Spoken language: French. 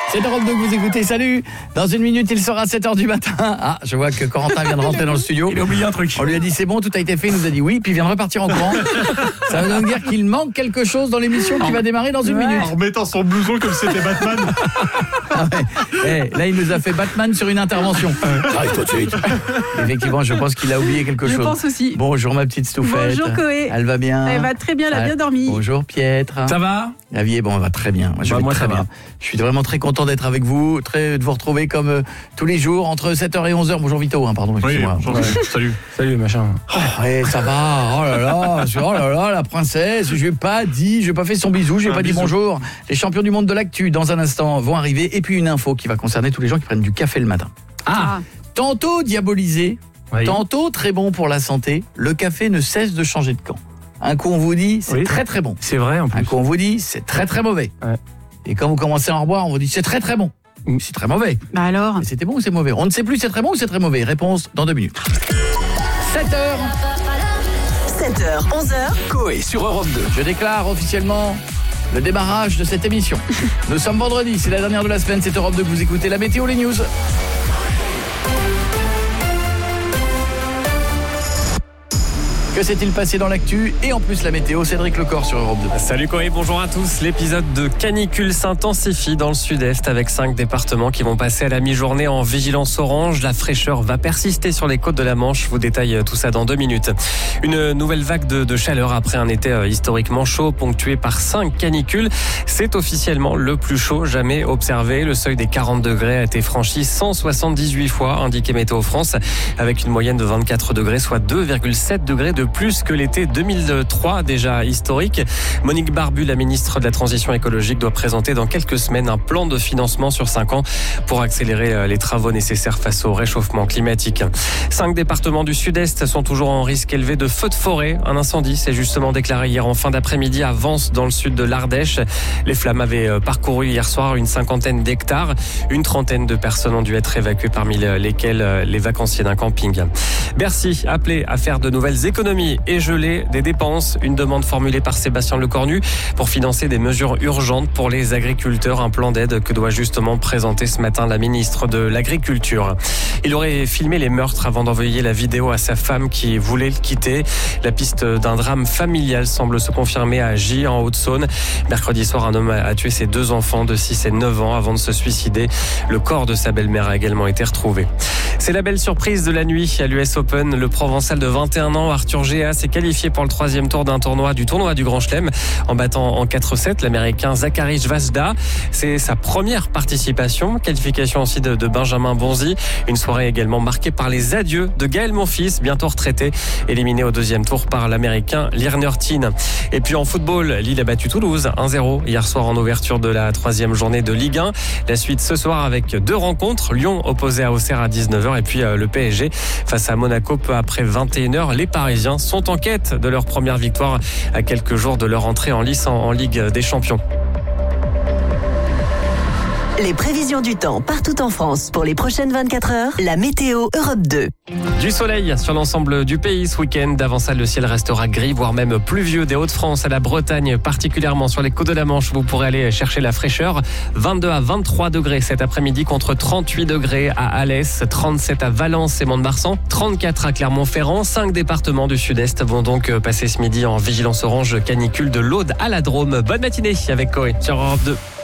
C'est Europe 2 que vous écoutez, salut. Dans une minute, il sera 7h du matin. Ah, je vois que Corentin vient de rentrer dans le studio. Il a oublié un truc. On lui a dit c'est bon, tout a été fait, il nous a dit oui, puis il vient de repartir en courant. Ça veut donc dire qu'il manque quelque chose dans l'émission qui va démarrer dans une minute. En remettant son blouson comme si c'était Batman. Ah ouais. Là, il nous a fait Batman sur une intervention. Arrive tout de suite. Effectivement, je pense qu'il a oublié quelque chose. Je pense aussi. Bonjour ma petite Stouffette. Bonjour Coé. Elle va bien? Elle va très bien, elle a bien dormi. Bonjour Pietre. Ça va? La vie est bon, elle va très bien. Moi, ça va. Je suis vraiment très content d'être avec vous, de vous retrouver comme tous les jours entre 7h et 11h. Bonjour Vito, pardon, excusez-moi. Salut. Salut machin. Oh, ouais, ça va. Oh là là, la princesse, je n'ai pas fait son bisou, je n'ai pas dit bonjour. Les champions du monde de l'actu dans un instant vont arriver et puis une info qui va concerner tous les gens qui prennent du café le matin. Tantôt diabolisé, tantôt très bon pour la santé, le café ne cesse de changer de camp. Un coup on vous dit c'est très très bon. C'est vrai en plus. Un coup on vous dit c'est très très mauvais. Ouais. Et quand vous commencez à en reboire, on vous dit c'est très très bon. C'est très mauvais. Bah alors. Mais c'était bon ou c'est mauvais? On ne sait plus c'est très bon ou c'est très mauvais. Réponse dans 2 minutes. 7h, 11h. Coé sur Europe 2. Je déclare officiellement le démarrage de cette émission. Nous sommes vendredi, c'est la dernière de la semaine, c'est Europe 2 que vous écoutez. La météo, les news. Que s'est-il passé dans l'actu? Et en plus la météo, Cédric Lecor sur Europe 2. Salut Corée, bonjour à tous. L'épisode de canicule s'intensifie dans le sud-est avec 5 départements qui vont passer à la mi-journée en vigilance orange. La fraîcheur va persister sur les côtes de la Manche. Je vous détaille tout ça dans 2 minutes. Une nouvelle vague de chaleur après un été historiquement chaud, ponctué par 5 canicules. C'est officiellement le plus chaud jamais observé. Le seuil des 40 degrés a été franchi 178 fois, indiqué Météo France, avec une moyenne de 24 degrés, soit 2,7 degrés de plus que l'été 2003, déjà historique. Monique Barbu, la ministre de la Transition écologique, doit présenter dans quelques semaines un plan de financement sur 5 ans pour accélérer les travaux nécessaires face au réchauffement climatique. 5 départements du sud-est sont toujours en risque élevé de feux de forêt. Un incendie s'est justement déclaré hier en fin d'après-midi à Vence, dans le sud de l'Ardèche. Les flammes avaient parcouru hier soir une 50aine d'hectares. Une 30aine de personnes ont dû être évacuées, parmi lesquelles les vacanciers d'un camping. Bercy, appelé à faire de nouvelles économies et geler des dépenses. Une demande formulée par Sébastien Lecornu pour financer des mesures urgentes pour les agriculteurs. Un plan d'aide que doit justement présenter ce matin la ministre de l'Agriculture. Il aurait filmé les meurtres avant d'envoyer la vidéo à sa femme qui voulait le quitter. La piste d'un drame familial semble se confirmer à Gy, en Haute-Saône. Mercredi soir, un homme a tué ses 2 enfants de 6 et 9 ans avant de se suicider. Le corps de sa belle-mère a également été retrouvé. C'est la belle surprise de la nuit à l'US Open. Le Provençal de 21 ans, Arthur Géa, s'est qualifié pour le 3e tour du tournoi du Grand Chelem en battant en 4-7 l'Américain Zachary Svajda. C'est sa première participation. Qualification aussi de Benjamin Bonzi. Une soirée également marquée par les adieux de Gaël Monfils, bientôt retraité, éliminé au 2e tour par l'Américain Lierner Tin. Et puis en football, Lille a battu Toulouse 1-0 hier soir en ouverture de la 3e journée de Ligue 1. La suite ce soir avec 2 rencontres. Lyon opposé à Auxerre à 19h et puis le PSG face à Monaco peu après 21h. Les Parisiens sont en quête de leur première victoire à quelques jours de leur entrée en lice en Ligue des Champions. Les prévisions du temps partout en France pour les prochaines 24 heures. La météo Europe 2. Du soleil sur l'ensemble du pays ce week-end. D'avant ça, le ciel restera gris, voire même pluvieux des Hauts-de-France à la Bretagne, particulièrement sur les côtes de la Manche. Vous pourrez aller chercher la fraîcheur. 22 à 23 degrés cet après-midi contre 38 degrés à Alès, 37 à Valence et Mont-de-Marsan, 34 à Clermont-Ferrand. 5 départements du sud-est vont donc passer ce midi en vigilance orange canicule de l'Aude à la Drôme. Bonne matinée avec Coé sur Europe 2.